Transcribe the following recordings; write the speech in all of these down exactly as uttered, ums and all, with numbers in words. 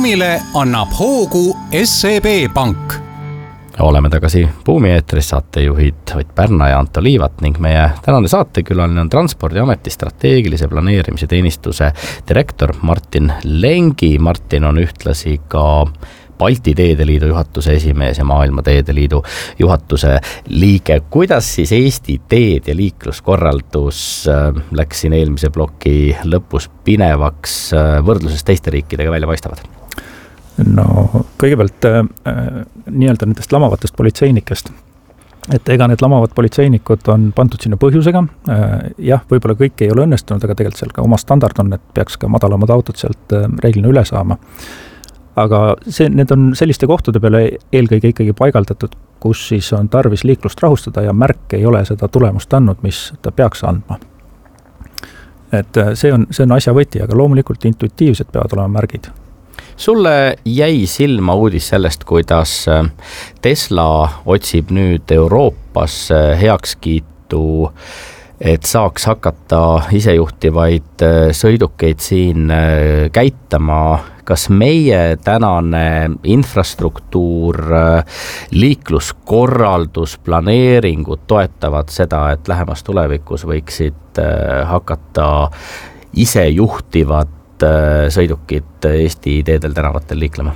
reklaamile annab hoogu S E B Pank. Oleme tagasi Buumi eetris, saatejuhid Ott Pärna ja Anto Liivat ning meie tänane saatekülaline on Transpordiameti strateegilise planeerimise teenistuse direktor Martin Lengi. Martin on ühtlasi ka Balti Teedeliidu juhatuse esimees ja Maailma Teedeliidu juhatuse liige. Kuidas siis Eesti teed ja liikluskorraldus läks siin eelmise ploki lõpus pinevaks võrdluses teiste riikidega välja paistavad? No kõigepealt äh, nii-öelda nendest lamavatest politseinikest. Et ega need lamavad politseinikud on pandud sinna põhjusega. Äh, jah, võib-olla kõik ei ole õnnestunud, aga tegelikult seal ka oma standard on, et peaks ka madalamad autod sealt äh, reeglina üle saama. Aga see, need on selliste kohtade peale eelkõige ikkagi paigaldatud, kus siis on tarvis liiklust rahustada ja märk ei ole seda tulemust andnud, mis ta peaks andma. Et see on, see on asja võti, aga loomulikult intuitiivselt peavad olema märgid. Sulle jäi silma uudis sellest, kuidas Tesla otsib nüüd Euroopas heakskiitu, et saaks hakata isejuhtivaid sõidukeid siin käitama. Kas meie tänane infrastruktuur, liikluskorraldus, planeeringud toetavad seda, et lähemas tulevikus võiksid hakata isejuhtivad sõidukid Eesti teedel tänavatel liiklema?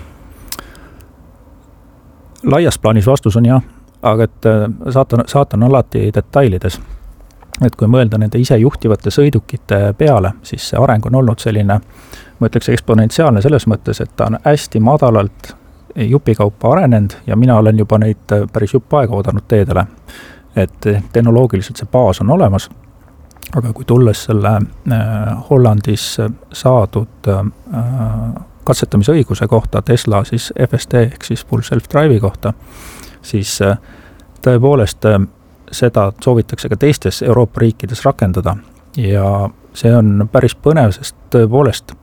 Laias plaanis vastus on jah, aga et saatan, saatan alati detailides. Et kui mõelda nende isejuhtivate sõidukite peale, siis see areng on olnud selline, ma ütleks eksponentsiaalne selles mõttes, et ta on hästi madalalt jupikaupa arenenud ja mina olen juba neid päris jupp aega oodanud teedele. Et tehnoloogiliselt see baas on olemas, aga kui tulles selle äh, Hollandis saadud äh, katsetamise õiguse kohta Tesla siis F S D ehk siis full self-drive'i kohta, siis äh, tõepoolest äh, seda soovitakse ka teistes Euroopa riikides rakendada ja see on päris põnev, sest tõepoolest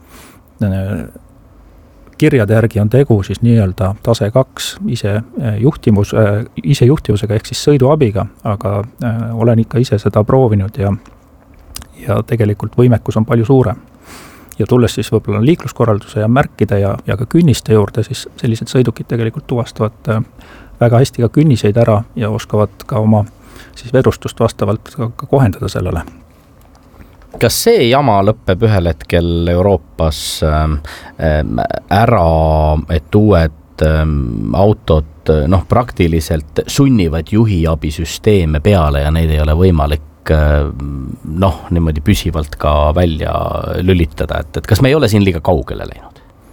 kirjade järgi on tegu siis nii-öelda tase kaks ise, juhtimus, ise juhtivusega ehk siis sõiduabiga, aga olen ikka ise seda proovinud ja, ja tegelikult võimekus on palju suurem. Ja tulles siis võib-olla liikluskorralduse ja märkide ja, ja ka künniste juurde, siis sellised sõidukid tegelikult tuvastavad väga hästi ka künniseid ära ja oskavad ka oma siis vedustust vastavalt ka, ka kohendada sellele. Kas see jama lõpeb ühel hetkel Euroopas ära, et uued autod noh, praktiliselt sunnivad juhiabisüsteeme peale ja neid ei ole võimalik noh, niimoodi püsivalt ka välja lülitada, et, et kas me ei ole siin liiga kaugele läinud?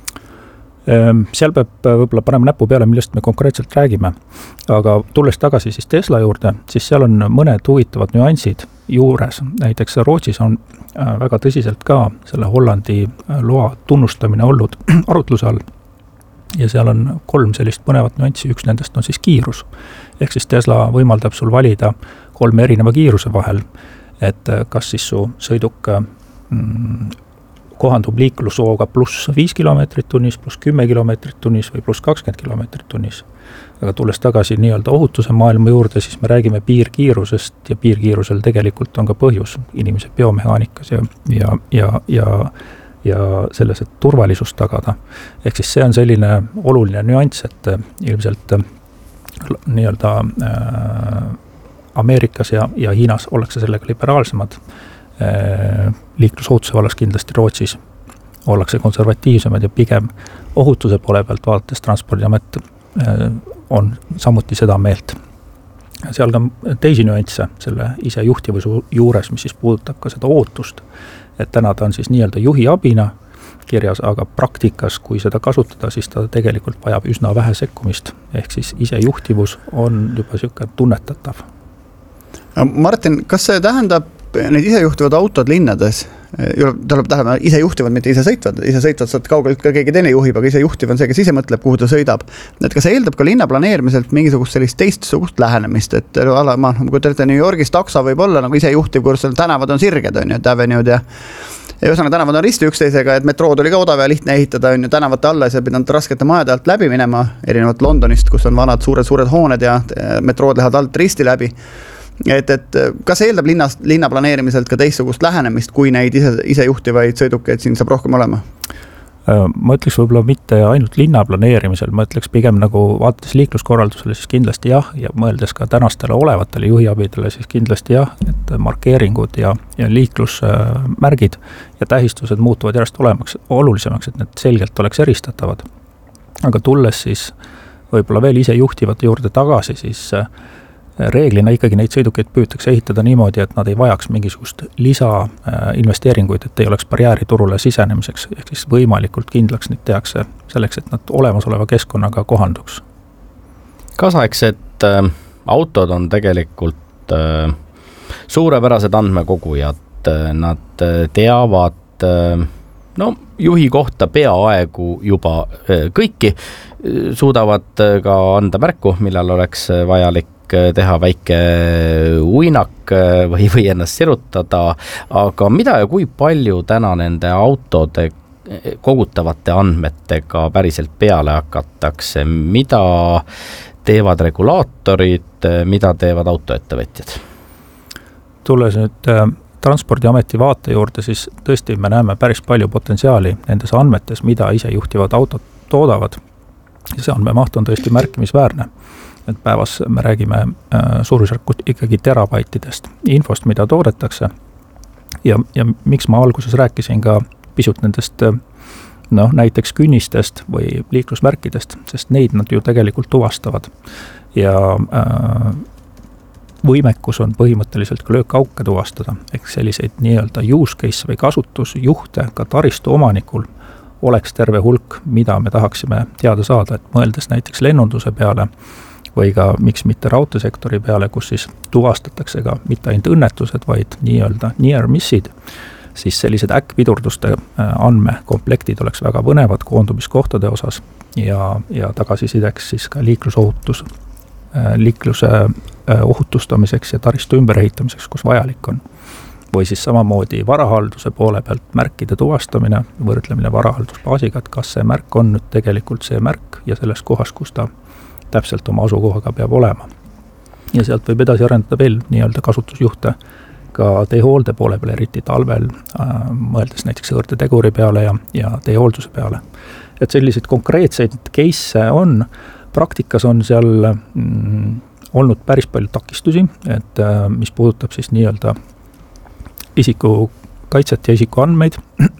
Seal peab võib-olla panema näpu peale, millest me konkreetselt räägime, aga tulles tagasi siis Tesla juurde, siis seal on mõned huvitavad nüansid juures. Näiteks Rootsis on väga tõsiselt ka selle Hollandi loa tunnustamine olnud arutluse all ja seal on kolm sellist põnevat nüanssi, üks nendest on siis kiirus. Ehk siis Tesla võimaldab sul valida kolme erineva kiiruse vahel, et kas siis su sõiduk mm, kohandub liiklusvooga pluss viis kilomeetrit tunnis, pluss kümme kilomeetrit tunnis või pluss kakskümmend kilomeetrit tunnis. Aga tulles tagasi nii-öelda ohutuse maailma juurde, siis me räägime piirkiirusest ja piirkiirusel tegelikult on ka põhjus inimese biomehaanikas ja, ja, ja, ja, ja selles, et turvalisust tagada. Ehk siis see on selline oluline nüanss, et ilmselt nii-öelda äh, Ameerikas ja, ja Hiinas ollakse sellega liberaalsemad. Liiklusohutuse vallas kindlasti Rootsis ollakse konservatiivsemad ja pigem ohutuse poole pealt vaadates Transpordiamet on samuti seda meelt. Seal ka teisi nüansse selle ise juhtivuse juures, mis siis puudutab ka seda ootust, et täna ta on siis nii-öelda juhi abina kirjas, aga praktikas, kui seda kasutada, siis ta tegelikult vajab üsna vähe sekkumist, ehk siis ise juhtivus on juba siuke tunnetatav. Martin, kas see tähendab need isejuhtivad autod linnades, tuleb tähendab ise juhtivad, mitte ise sõitvad, ise sõitvad saad kaugelt ka keegi teine juhib, aga ise juhtiv on see, kes ise mõtleb, kuhu ta sõidab. Et kas see eeldab ka linna planeerimiselt mingisugust sellist teistsugust lähenemist, et ala, ma, kui te New Yorgis takso võib olla nagu ise juhtiv, kus tänavad on sirged, on ju, et avenued ja ja ühesõnaga tänavad on risti üksteisega, et metrood oli ka odav ja lihtne ehitada, on ju, tänavate alla ja see pidanud raskete majade alt läbi minema, erinevalt Londonist, kus on vanad suured, suured hooned ja metrood lähevad alt risti läbi. Et, et kas eeldab linna, linna planeerimiselt ka teistsugust lähenemist, kui neid ise, ise juhtivaid sõidukeid siin saab rohkem olema? Ma ütleks võib-olla mitte ainult linna planeerimisel, ma ütleks pigem nagu vaadates liikluskorraldusele, siis kindlasti jah, ja mõeldes ka tänastele olevatele juhiabidele, siis kindlasti jah, et markeeringud ja, ja liiklusmärgid ja tähistused muutuvad järjest olemaks, olulisemaks, et need selgelt oleks eristatavad. Aga tulles siis võib-olla veel ise juhtivate juurde tagasi, siis reeglina ikkagi neid sõidukeid püütakse ehitada niimoodi, et nad ei vajaks mingisugust lisainvesteeringuid, et ei oleks barjääri turule sisenemiseks, ehk siis võimalikult kindlaks neid tehakse selleks, et nad olemasoleva keskkonnaga kohanduks. Kaasaegsed äh, autod on tegelikult äh, suurepärased andmekogujad, nad teavad äh, no juhi kohta peaaegu juba äh, kõiki, suudavad ka anda märku, millal oleks vajalik teha väike uinak või, või ennast sirutada, aga mida ja kui palju täna nende autode kogutavate andmetega päriselt peale hakatakse, mida teevad regulaatorid, mida teevad autoettevõtjad? Tulles nüüd Transpordiameti vaate juurde, siis tõesti me näeme päris palju potentsiaali nendes andmetes, mida isejuhtivad autod toodavad. See andmemaht on tõesti märkimisväärne. Et päevas me räägime äh, suurusjärku ikkagi terabaitidest infost, mida toodetakse ja, ja miks ma alguses rääkisin ka pisut nendest noh, näiteks künnistest või liiklusmärkidest, sest neid nad ju tegelikult tuvastavad ja äh, võimekus on põhimõtteliselt ka löökauke tuvastada, ehk selliseid nii-öelda use case või kasutusjuhte ka taristu omanikul oleks terve hulk, mida me tahaksime teada saada, et mõeldes näiteks lennunduse peale või ka miks mitte raudteesektori peale, kus siis tuvastatakse ka mitte ainult õnnetused, vaid nii-öelda near missid, siis sellised äkkpidurduste andmekomplektid oleks väga põnevad koondumiskohtade osas ja, ja tagasisideks siis ka liiklusohutus, liikluse ohutustamiseks ja taristu ümberehitamiseks, kus vajalik on. Või siis samamoodi varahalduse poole pealt märkide tuvastamine, võrdlemine varahaldusbaasiga, et kas see märk on nüüd tegelikult see märk ja selles kohas, kus ta täpselt oma asukohaga peab olema. Ja sealt võib edasi arendada veel nii-öelda kasutusjuhte ka teehoolde poole peale, eriti talvel, äh, mõeldes näiteks õõrdeteguri peale ja, ja teehoolduse peale. Et selliseid konkreetseid case on, praktikas on seal mm, olnud päris palju takistusi, et äh, mis puudutab siis nii-öelda isiku kaitset ja isiku andmeid,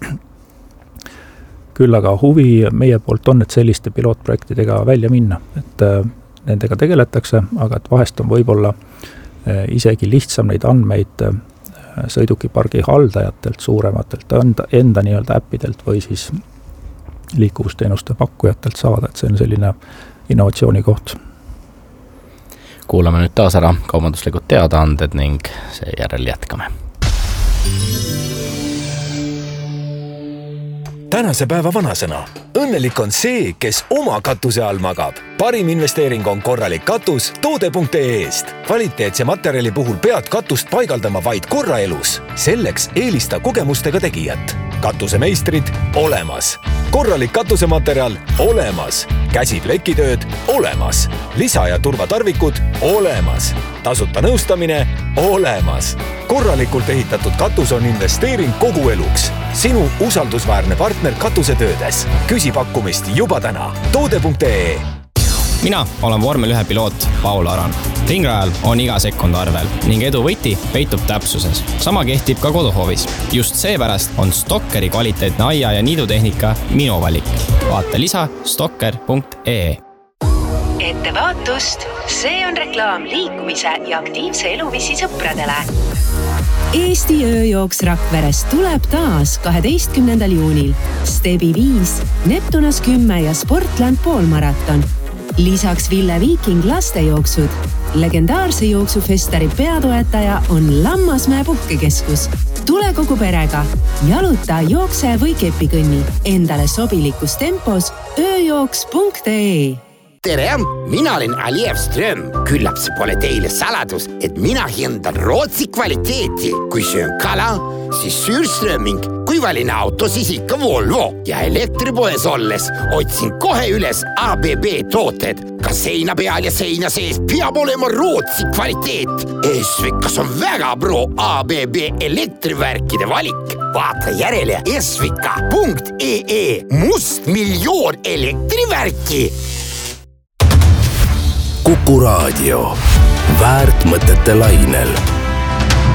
küll aga huvi meie poolt on, et selliste pilootprojektidega välja minna, et äh, nendega tegeletakse, aga et vahest on võib-olla äh, isegi lihtsam neid andmeid äh, sõidukipargi haldajatelt, suurematelt enda, enda nii-öelda äppidelt või siis liikuvusteenuste pakkujatelt saada, et see on selline innovatsiooni koht. Kuulame nüüd taas ära kaubanduslikud teadaanded ning seejärel jätkame. Tänase päeva vanasõna. Õnnelik on see, kes oma katuse all magab. Parim investeering on korralik katus toode punkt ee eest. Kvaliteetse materjali puhul pead katust paigaldama vaid korra elus. Selleks eelista kogemustega tegijat. Katusemeistrid olemas. Korralik katusematerjal olemas. Käsiplekitööd olemas. Lisa- ja turvatarvikud olemas. Tasuta nõustamine olemas. Korralikult ehitatud katus on investeering kogu eluks. Sinu usaldusväärne partner katusetöödes. Küsi pakkumist juba täna. toode punkt ee. Mina olen vormel ühe piloot Paul Aran. Ringrajal on iga sekund arvel ning edu võti peitub täpsuses. Sama kehtib ka koduhoovis. Just seepärast on Stokkeri kvaliteetne aia- ja niidutehnika minu valik. Vaata lisa stokker punkt ee. Ettevaatust, see on reklaam liikumise ja aktiivse eluviisi sõpradele. Eesti ööjooks Rakveres tuleb taas kaheteistkümnendal juunil. Stebi viis, Neptunas kümme ja Sportland poolmaraton. Lisaks Ville Viiking lastejooksud. Legendaarse jooksufestari peatoetaja on Lammasmäe puhkekeskus. Tule kogu perega. Jaluta, jookse või kepikõnni. Endale sobilikus tempos ööjooks punkt ee. Tere, mina olen Aliev Ström. Küllap see pole teile saladus, et mina hindan Rootsi kvaliteeti. Kui söön kala, siis Sürströming. Kui valin auto, siis ikka Volvo. Ja elektripoes olles otsin kohe üles A B B tooted. Ka seina peal ja seina sees peab olema Rootsi kvaliteet. Eesvikas on väga pro A B B elektrivärkide valik. vaata järele esvika punkt ee must miljoon elektrivärki. Kuku Raadio. Väärt mõtete lainel.